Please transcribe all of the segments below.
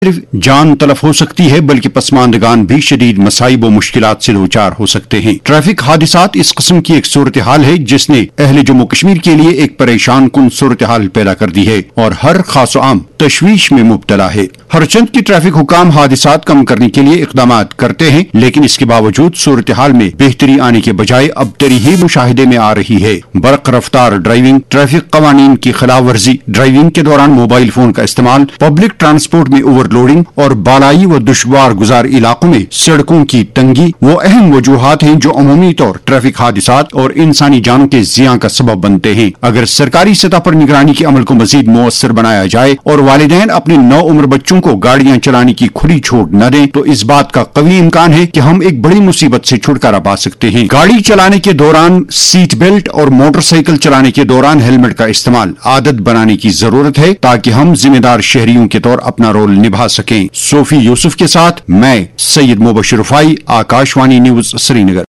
صرف جان تلف ہو سکتی ہے بلکہ پسماندگان بھی شدید مصائب و مشکلات سے دوچار ہو سکتے ہیں۔ ٹریفک حادثات اس قسم کی ایک صورتحال ہے جس نے اہل جموں کشمیر کے لیے ایک پریشان کن صورتحال پیدا کر دی ہے اور ہر خاص و عام تشویش میں مبتلا ہے۔ ہر چند کی ٹریفک حکام حادثات کم کرنے کے لیے اقدامات کرتے ہیں، لیکن اس کے باوجود صورتحال میں بہتری آنے کے بجائے ابتری ہی مشاہدے میں آ رہی ہے۔ برق رفتار ڈرائیونگ، ٹریفک قوانین کی خلاف ورزی، ڈرائیونگ کے دوران موبائل فون کا استعمال، پبلک ٹرانسپورٹ میں اوور لوڈنگ اور بالائی و دشوار گزار علاقوں میں سڑکوں کی تنگی وہ اہم وجوہات ہیں جو عمومی طور ٹریفک حادثات اور انسانی جانوں کے زیاں کا سبب بنتے ہیں۔ اگر سرکاری سطح پر نگرانی کے عمل کو مزید مؤثر بنایا جائے اور والدین اپنے نوعمر بچوں کو گاڑیاں چلانے کی کھلی چھوٹ نہ دیں تو اس بات کا قوی امکان ہے کہ ہم ایک بڑی مصیبت سے چھٹکارا پا سکتے ہیں۔ گاڑی چلانے کے دوران سیٹ بیلٹ اور موٹر سائیکل چلانے کے دوران ہیلمٹ کا استعمال عادت بنانے کی ضرورت ہے تاکہ ہم ذمہ دار شہریوں کے طور اپنا رول نبھا سکیں۔ صوفی یوسف کے ساتھ میں سید مبشر رفائی، آکاشوانی نیوز، سری نگر۔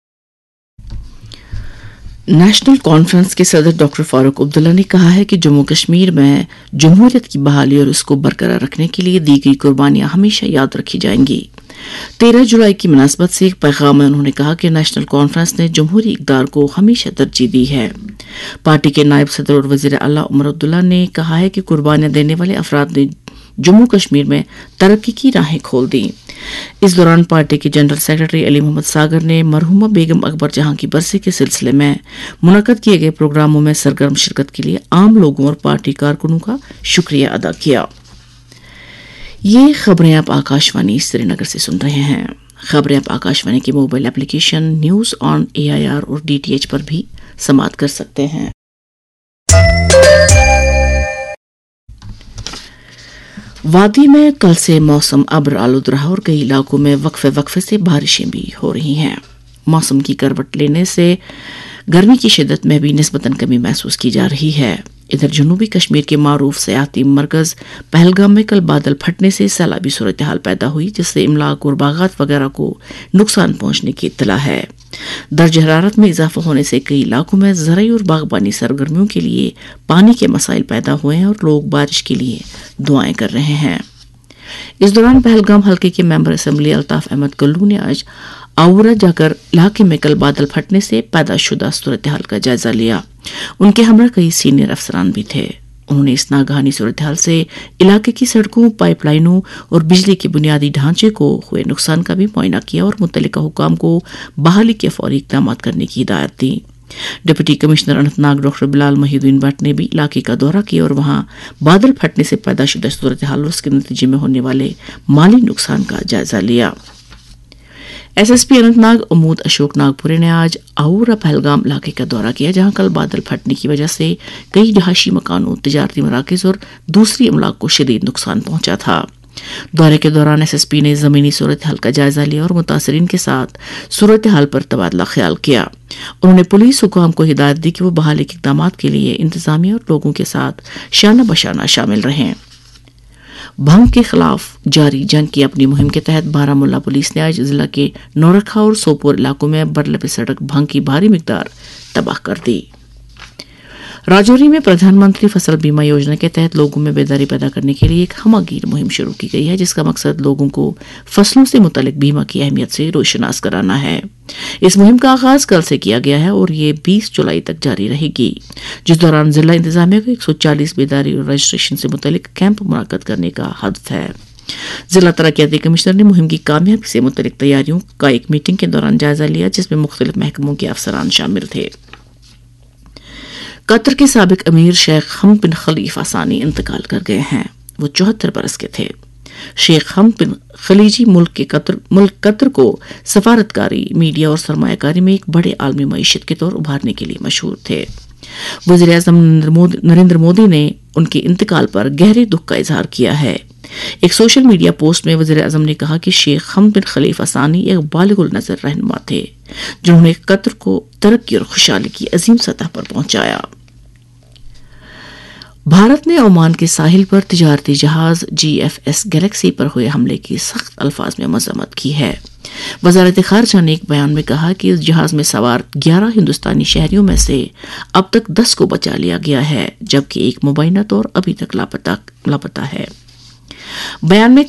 نیشنل کانفرنس کے صدر ڈاکٹر فاروق عبداللہ نے کہا ہے کہ جموں کشمیر میں جمہوریت کی بحالی اور اس کو برقرار رکھنے کے لیے دی گئی قربانیاں ہمیشہ یاد رکھی جائیں گی۔ 13 جولائی کی مناسبت سے ایک پیغام میں انہوں نے کہا کہ نیشنل کانفرنس نے جمہوری اقدار کو ہمیشہ ترجیح دی ہے۔ پارٹی کے نائب صدر اور وزیر اعلیٰ عمر عبداللہ نے کہا ہے کہ قربانیاں دینے والے افراد نے جموں کشمیر میں ترقی کی راہیں کھول دیں۔ اس دوران پارٹی کے جنرل سیکرٹری علی محمد ساگر نے مرحومہ بیگم اکبر جہاں کی برسی کے سلسلے میں منعقد کیے گئے پروگراموں میں سرگرم شرکت کے لیے عام لوگوں اور پارٹی کارکنوں کا شکریہ ادا کیا۔ یہ خبریں آپ آکاشوانی سری نگر سے سن رہے ہیں۔ خبریں آپ آکاشوانی کی mobile application news on AIR اور DTH پر بھی سماعت کر سکتے ہیں۔ وادی میں کل سے موسم ابر آلود رہا اور کئی علاقوں میں وقفے سے بارشیں بھی ہو رہی ہیں۔ موسم کی کروٹ لینے سے گرمی کی شدت میں بھی نسبتاً کمی محسوس کی جا رہی ہے۔ ادھر جنوبی کشمیر کے معروف سیاحتی مرکز پہلگام میں کل بادل پھٹنے سے سیلابی صورتحال پیدا ہوئی جس سے املاک اور باغات وغیرہ کو نقصان پہنچنے کی اطلاع ہے۔ درجہ حرارت میں اضافہ ہونے سے کئی علاقوں میں زرعی اور باغبانی سرگرمیوں کے لیے پانی کے مسائل پیدا ہوئے ہیں اور لوگ بارش کے لیے دعائیں کر رہے ہیں۔ اس دوران پہلگام حلقے کے ممبر اسمبلی الطاف احمد کلو نے آج آورا جا کر علاقے میں کل بادل پھٹنے سے پیدا شدہ صورتحال کا جائزہ لیا۔ ان کے ہمراہ کئی سینئر افسران بھی تھے۔ انہوں نے اس ناگہانی صورتحال سے علاقے کی سڑکوں، پائپ لائنوں اور بجلی کے بنیادی ڈھانچے کو ہوئے نقصان کا بھی معائنہ کیا اور متعلقہ حکام کو بحالی کے فوری اقدامات کرنے کی ہدایت دی۔ Deputy commissioner Anant Nag doctor Bilal Mohi Uddin but نے بھی علاقے کا دورہ کیا اور وہاں بادل پھٹنے سے پیدا شدہ صورتحال اور اس کے نتیجے میں ہونے والے مالی نقصان کا جائزہ لیا۔ SSP اننت ناگ امود اشوک ناگپورے نے آج آورا پہلگام علاقے کا دورہ کیا جہاں کل بادل پھٹنے کی وجہ سے کئی رہائشی مکانوں، تجارتی مراکز اور دوسری املاک کو شدید نقصان پہنچا تھا۔ دورے کے دوران SSP نے زمینی صورتحال کا جائزہ لیا اور متاثرین کے ساتھ صورتحال پر تبادلہ خیال کیا۔ انہوں نے پولیس حکام کو ہدایت دی کہ وہ بحالی کے اقدامات کے لیے انتظامیہ اور لوگوں کے ساتھ شانہ بشانہ شامل رہیں۔ بھنگ کے خلاف جاری جنگ کی اپنی مہم کے تحت بارہمولہ پولیس نے آج ضلع کے نورکھا اور سوپور علاقوں میں برلب سڑک بھنگ کی بھاری مقدار تباہ کر دی۔ راجوری میں پردھان منتری فصل بیمہ یوجنا کے تحت لوگوں میں بیداری پیدا کرنے کے لیے ایک ہمہ گیر مہم شروع کی گئی ہے جس کا مقصد لوگوں کو فصلوں سے متعلق بیمہ کی اہمیت سے روشناس کرانا ہے۔ اس مہم کا آغاز کل سے کیا گیا ہے اور یہ 20 جولائی تک جاری رہے گی، جس دوران ضلع انتظامیہ کو 140 بیداری اور رجسٹریشن سے متعلق کیمپ منعقد کرنے کا ہدف ہے۔ ضلع ترقیاتی کمشنر نے مہم کی کامیابی سے متعلق تیاریوں کا ایک میٹنگ کے دوران جائزہ لیا جس میں مختلف محکموں کے افسران شامل تھے۔ قطر کے سابق امیر شیخ حمد بن خلیفہ ثانی انتقال کر گئے ہیں۔ وہ 74 برس کے تھے۔ شیخ حمد بن خلیجی ملک قطر کو سفارتکاری، میڈیا اور سرمایہ کاری میں ایک بڑے عالمی معیشت کے طور ابھارنے کے لیے مشہور تھے۔ وزیر اعظم نریندر مودی نے ان کے انتقال پر گہرے دکھ کا اظہار کیا ہے۔ ایک سوشل میڈیا پوسٹ میں وزیر اعظم نے کہا کہ شیخ حمد بن خلیفہ ثانی ایک بالغ النظر رہنما تھے جنہوں نے قطر کو ترقی اور خوشحالی کی عظیم سطح پر پہنچایا۔ بھارت نے عمان کے ساحل پر تجارتی جہاز GFS گلیکسی پر ہوئے حملے کی سخت الفاظ میں مذمت کی ہے۔ وزارت خارجہ نے ایک بیان میں کہا کہ اس جہاز میں سوار 11 ہندوستانی شہریوں میں سے اب تک 10 کو بچا لیا گیا ہے جبکہ ایک مبینہ طور ابھی تک لاپتہ ہے۔ बयान में